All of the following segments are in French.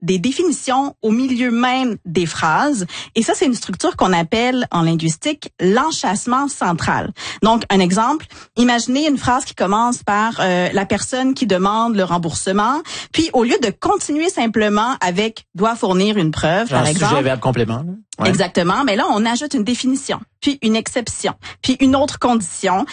des définitions au milieu même des phrases. Et ça, c'est une structure qu'on appelle en linguistique l'enchâssement central. Donc, un exemple, imaginez une phrase qui commence par la personne qui demande le remboursement, puis au lieu de continuer simplement avec « doit fournir une preuve », par exemple. Sujet, verbe, complément. Ouais. Exactement, mais là, on ajoute une définition, puis une exception, puis une autre condition,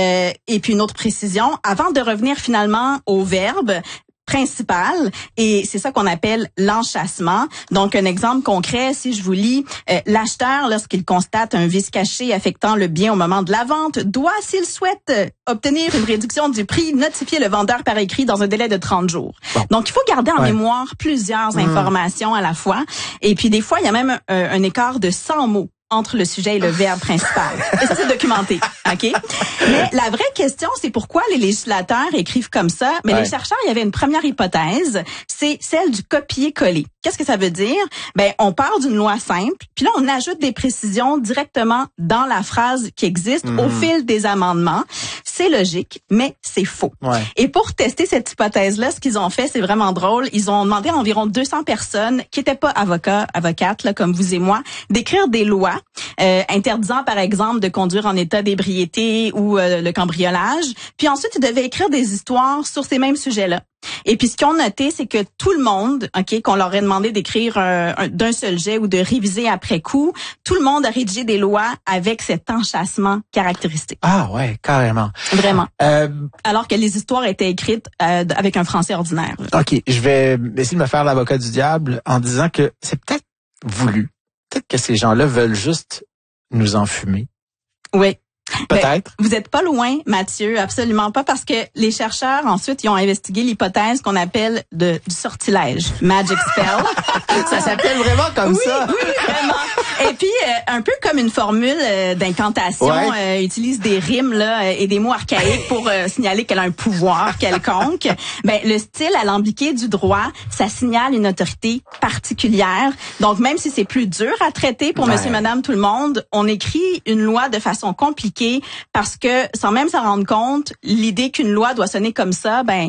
et puis une autre précision, avant de revenir finalement au verbe principal, et c'est ça qu'on appelle l'enchâssement. Donc, un exemple concret, si je vous lis, l'acheteur, lorsqu'il constate un vice caché affectant le bien au moment de la vente, doit, s'il souhaite obtenir une réduction du prix, notifier le vendeur par écrit dans un délai de 30 jours. Bon. Donc, il faut garder en mémoire plusieurs informations à la fois, et puis des fois, il y a même un écart de 100 mots entre le sujet et le verbe principal. Et ça, c'est documenté, OK? Mais la vraie question, c'est pourquoi les législateurs écrivent comme ça. Mais les chercheurs, il y avait une première hypothèse, c'est celle du copier-coller. Qu'est-ce que ça veut dire? Ben, on part d'une loi simple, puis là, on ajoute des précisions directement dans la phrase qui existe au fil des amendements. C'est logique, mais c'est faux. Ouais. Et pour tester cette hypothèse-là, ce qu'ils ont fait, c'est vraiment drôle. Ils ont demandé à environ 200 personnes qui n'étaient pas avocates, là, comme vous et moi, d'écrire des lois interdisant, par exemple, de conduire en état d'ébriété ou le cambriolage. Puis ensuite, ils devaient écrire des histoires sur ces mêmes sujets-là. Et puis, ce qu'ils ont noté, c'est que tout le monde, OK, qu'on leur ait demandé d'écrire d'un seul jet ou de réviser après coup, tout le monde a rédigé des lois avec cet enchâssement caractéristique. Ah ouais, carrément. Vraiment. Alors que les histoires étaient écrites avec un français ordinaire. OK, je vais essayer de me faire l'avocat du diable en disant que c'est peut-être voulu. Peut-être que ces gens-là veulent juste nous enfumer. Oui. Peut-être. Vous êtes pas loin, Mathieu, absolument pas, parce que les chercheurs, ensuite, ils ont investigué l'hypothèse qu'on appelle du sortilège, magic spell. Ça s'appelle vraiment comme ça? Oui, vraiment. Et puis, un peu comme une formule d'incantation, utilise des rimes là et des mots archaïques pour signaler qu'elle a un pouvoir quelconque. Ben, le style alambiqué du droit, ça signale une autorité particulière. Donc, même si c'est plus dur à traiter pour monsieur, madame, tout le monde, on écrit une loi de façon compliquée parce que, sans même s'en rendre compte, l'idée qu'une loi doit sonner comme ça, ben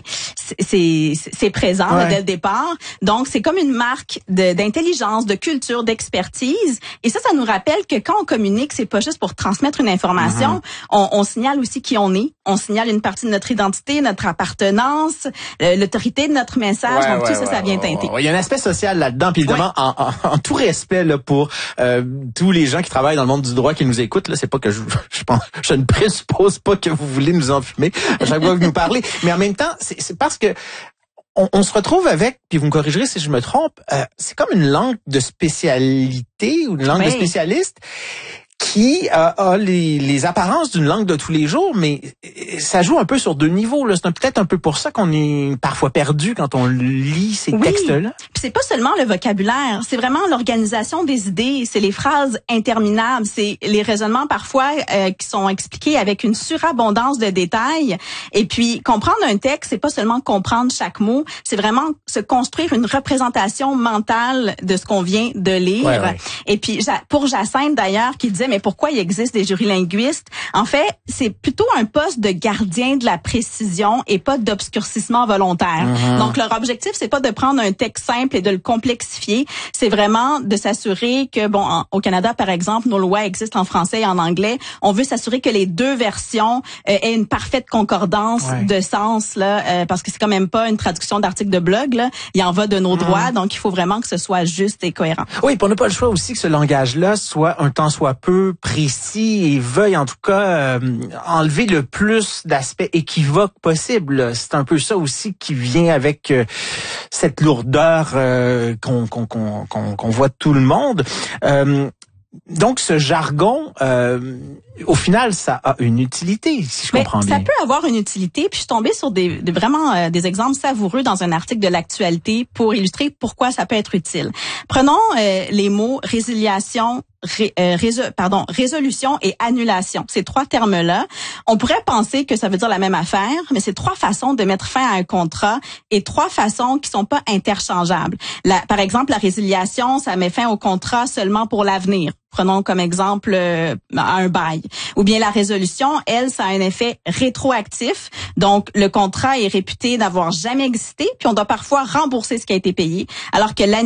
c'est présent dès le départ. Donc, c'est comme une marque d'intelligence, de culture, d'expertise. Et ça nous rappelle que quand on communique, c'est pas juste pour transmettre une information. On signale aussi qui on est. On signale une partie de notre identité, notre appartenance, l'autorité de notre message. Donc, tout ça, ça vient teinter. Il y a un aspect social là-dedans. Puis évidemment, en tout respect là, pour tous les gens qui travaillent dans le monde du droit qui nous écoutent, là, c'est pas que je ne présuppose pas que vous voulez nous enfumer à chaque fois que vous nous parlez. Mais en même temps, c'est parce que on se retrouve avec, puis vous me corrigerez si je me trompe, c'est comme une langue de spécialité ou une langue de spécialiste qui a les apparences d'une langue de tous les jours, mais ça joue un peu sur deux niveaux. Là. C'est peut-être un peu pour ça qu'on est parfois perdu quand on lit ces textes-là. Puis c'est pas seulement le vocabulaire, c'est vraiment l'organisation des idées, c'est les phrases interminables, c'est les raisonnements parfois qui sont expliqués avec une surabondance de détails. Et puis comprendre un texte, c'est pas seulement comprendre chaque mot, c'est vraiment se construire une représentation mentale de ce qu'on vient de lire. Et puis pour Jacinthe d'ailleurs qui disait mais pourquoi il existe des jurys linguistes? En fait, c'est plutôt un poste de gardien de la précision et pas d'obscurcissement volontaire. Donc, leur objectif, c'est pas de prendre un texte simple et de le complexifier. C'est vraiment de s'assurer que, au Canada, par exemple, nos lois existent en français et en anglais. On veut s'assurer que les deux versions aient une parfaite concordance de sens, là, parce que c'est quand même pas une traduction d'article de blog, là. Il en va de nos droits, donc il faut vraiment que ce soit juste et cohérent. Oui, puis on n'a pas le choix aussi que ce langage-là soit un tant soit peu précis et veuille en tout cas enlever le plus d'aspects équivoques possibles. C'est un peu ça aussi qui vient avec cette lourdeur qu'on voit de tout le monde. Donc, ce jargon, au final, ça a une utilité, si je comprends bien. Ça peut avoir une utilité. Puis je suis tombée sur des exemples savoureux dans un article de l'actualité pour illustrer pourquoi ça peut être utile. Prenons les mots résiliation résolution et annulation. Ces trois termes-là, on pourrait penser que ça veut dire la même affaire, mais c'est trois façons de mettre fin à un contrat et trois façons qui sont pas interchangeables. Par exemple, la résiliation, ça met fin au contrat seulement pour l'avenir. Prenons comme exemple un bail. Ou bien la résolution, elle, ça a un effet rétroactif. Donc, le contrat est réputé n'avoir jamais existé, puis on doit parfois rembourser ce qui a été payé, alors que